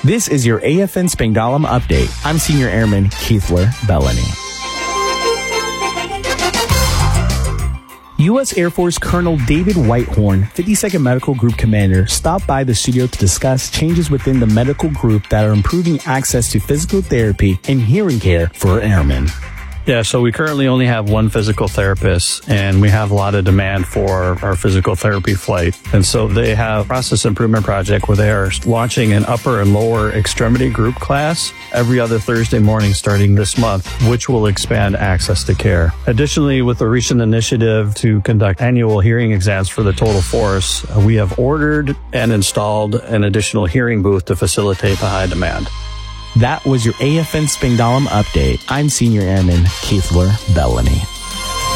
This is your AFN Spangdahlem update. I'm Senior Airman Keithler Bellany. U.S. Air Force Colonel David Whitehorn, 52nd Medical Group Commander, stopped by the studio to discuss changes within the medical group that are improving access to physical therapy and hearing care for airmen. Yeah, so we currently only have one physical therapist, and we have a lot of demand for our physical therapy flight. And so they have a process improvement project where they are launching an upper and lower extremity group class every other Thursday morning starting this month, which will expand access to care. Additionally, with the recent initiative to conduct annual hearing exams for the total force, we have ordered and installed an additional hearing booth to facilitate the high demand. That was your AFN Spangdahlem update. I'm Senior Airman Keithler Bellany.